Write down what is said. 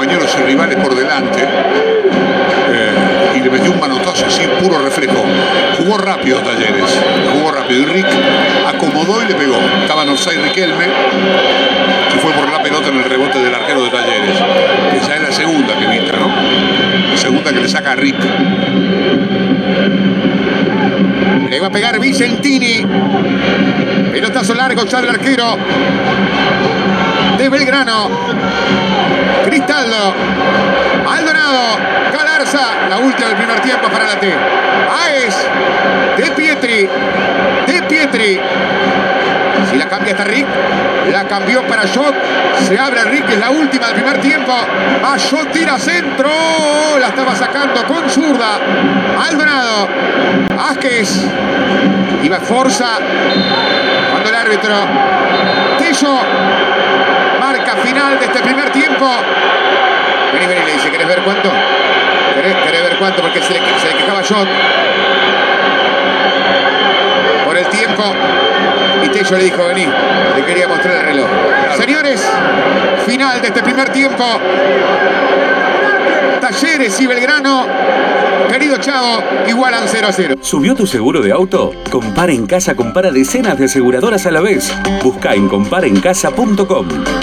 compañeros y rivales por delante. Y le metió un manotazo así, puro reflejo. Jugó rápido Talleres, jugó rápido. Y Rick acomodó y le pegó. Estaba en offside Riquelme, que fue por la pelota en el rebote del arquero de Talleres. Esa es la segunda que evita, ¿no? La segunda que le saca a Rick. Le va a pegar Vicentini. Pelotazo largo ya del arquero de Belgrano. Cristaldo. Maldonado. Galarza. La última del primer tiempo para la T. Aes. De Pietri. Si la cambia está Rick. La cambió para Schott. Se abre Rick. Es la última del primer tiempo. Schott tira centro. La estaba sacando con zurda. Maldonado. Vázquez. Iba Forza. Cuando el árbitro Tello marca final de este primer tiempo. Vení, le dice, ¿querés ver cuánto? ¿Querés ver cuánto? Porque se le quejaba Schott por el tiempo. Y Tello le dijo, vení, le quería mostrar el reloj. Claro. Señores, final de este primer tiempo. Talleres y Belgrano, querido Chavo, igualan 0-0. ¿Subió tu seguro de auto? Compara en Casa compara decenas de aseguradoras a la vez. Busca en comparaencasa.com.